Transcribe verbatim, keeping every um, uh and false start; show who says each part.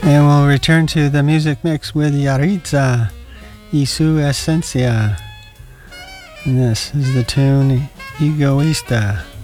Speaker 1: And we'll return to the music mix with Yaritza y su esencia. And this is the tune Egoista.